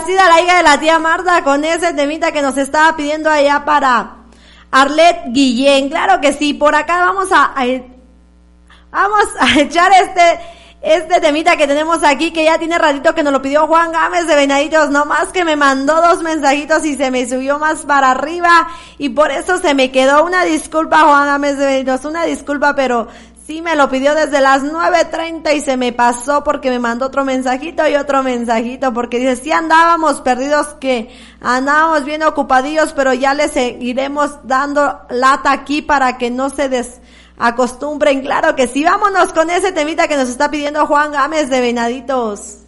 complacida la hija de la tía Marta con ese temita que nos estaba pidiendo allá para Arlet Guillén. Claro que sí, por acá vamos a echar este temita que tenemos aquí, que ya tiene ratito que nos lo pidió Juan Gámez de Venaditos, nomás que me mandó 2 mensajitos y se me subió más para arriba y por eso se me quedó. Una disculpa, Juan Gámez de Venaditos, una disculpa, pero sí me lo pidió desde las 9:30 y se me pasó porque me mandó otro mensajito y otro mensajito, porque dice, sí andábamos perdidos, que andábamos bien ocupadillos, pero ya le seguiremos dando lata aquí para que no se acostumbren. Claro que sí, vámonos con ese temita que nos está pidiendo Juan Gámez de Venaditos.